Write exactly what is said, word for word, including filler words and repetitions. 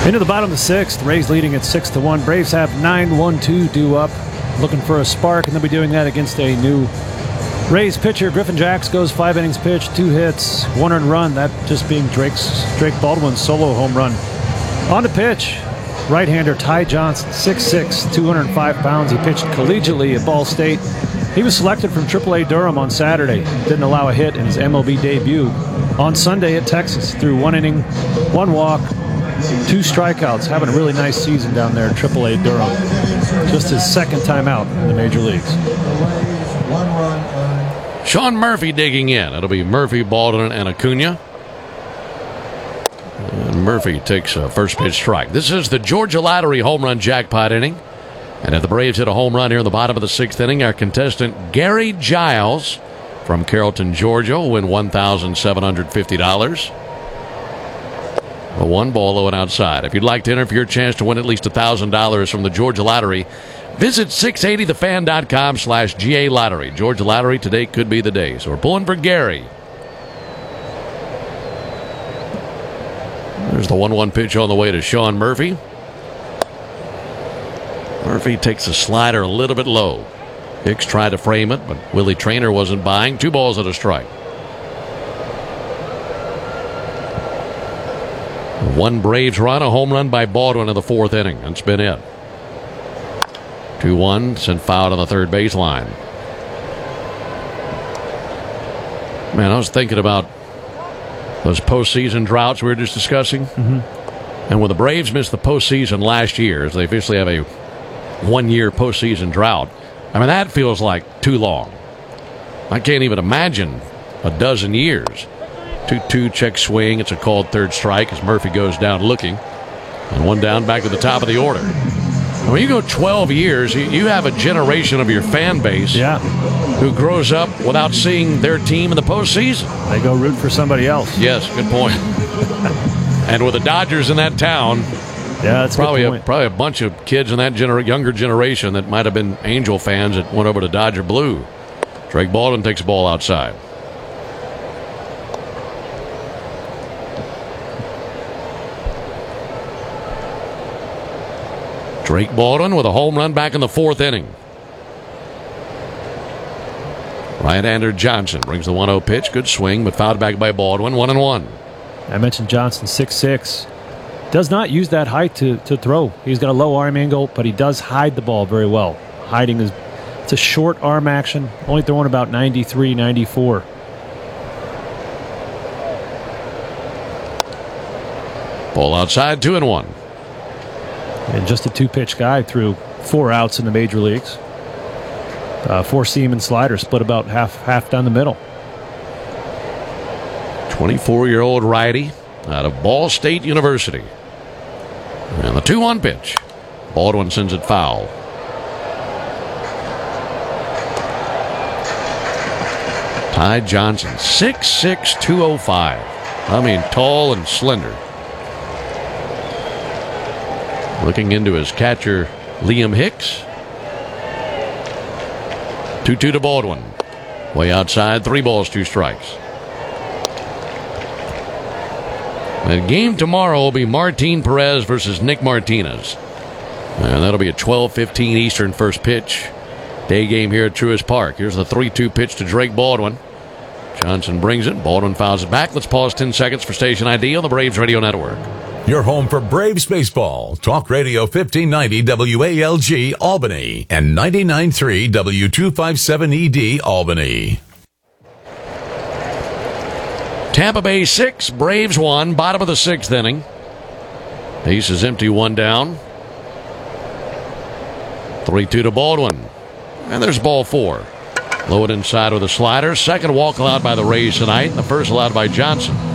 Into the bottom of the sixth, Rays leading at six to one. Braves have nine one two due up, looking for a spark, and they'll be doing that against a new Rays pitcher. Griffin Jacks goes five innings pitched, two hits, one earned run. That just being Drake's Drake Baldwin's solo home run. On to pitch, right-hander Ty Johnson, six six, two hundred five pounds. He pitched collegiately at Ball State. He was selected from triple A Durham on Saturday. Didn't allow a hit in his M L B debut. On Sunday at Texas, threw one inning, one walk, two strikeouts. Having a really nice season down there at triple A Durham. Just his second time out in the major leagues. Sean Murphy digging in. It'll be Murphy, Baldwin, and Acuna. And Murphy takes a first pitch strike. This is the Georgia Lottery home run jackpot inning. And if the Braves hit a home run here in the bottom of the sixth inning, our contestant Gary Giles from Carrollton, Georgia, will win one thousand seven hundred fifty dollars. A one ball low and outside. If you'd like to enter for your chance to win at least one thousand dollars from the Georgia Lottery, visit six eighty the fan dot com slash G A Lottery. Georgia Lottery, today could be the day. So we're pulling for Gary. There's the one one pitch on the way to Sean Murphy. Murphy takes a slider a little bit low. Hicks tried to frame it, but Willie Traynor wasn't buying. Two balls and a strike. One Braves run, a home run by Baldwin in the fourth inning. That's been it. two one, sent foul on the third baseline. Man, I was thinking about those postseason droughts we were just discussing. Mm-hmm. And when the Braves missed the postseason last year, as they officially have a one-year postseason drought, I mean, that feels like too long. I can't even imagine a dozen years. two two, check swing. It's a called third strike as Murphy goes down looking. And one down back to the top of the order. When you go twelve years, you have a generation of your fan base yeah. who grows up without seeing their team in the postseason. They go root for somebody else. Yes, good point. And with the Dodgers in that town, yeah, that's probably a a, probably a bunch of kids in that gener- younger generation that might have been Angel fans that went over to Dodger Blue. Drake Baldwin takes the ball outside. Drake Baldwin with a home run back in the fourth inning. Right-hander Johnson brings the one oh pitch. Good swing, but fouled back by Baldwin. One and one. I mentioned Johnson, six six. Does not use that height to, to throw. He's got a low arm angle, but he does hide the ball very well. Hiding is, it's a short arm action, only throwing about ninety-three, ninety-four. Ball outside, two and one. And just a two-pitch guy threw four outs in the major leagues. Uh, four seam and slider split about half half down the middle. twenty-four-year-old righty out of Ball State University. And the two one pitch. Baldwin sends it foul. Ty Johnson, six six, two oh five. I mean, tall and slender. Looking into his catcher, Liam Hicks. two two to Baldwin. Way outside, three balls, two strikes. The game tomorrow will be Martin Perez versus Nick Martinez. And that'll be at twelve fifteen Eastern first pitch. Day game here at Truist Park. Here's the three two pitch to Drake Baldwin. Johnson brings it. Baldwin fouls it back. Let's pause ten seconds for station I D on the Braves Radio Network. Your home for Braves baseball. Talk Radio fifteen ninety W A L G Albany and ninety-nine point three W two fifty-seven E D Albany. Tampa Bay six, Braves one, bottom of the sixth inning. Base is empty, one down. three two to Baldwin. And there's ball four. Low it inside with a slider. Second walk allowed by the Rays tonight. The first allowed by Johnson.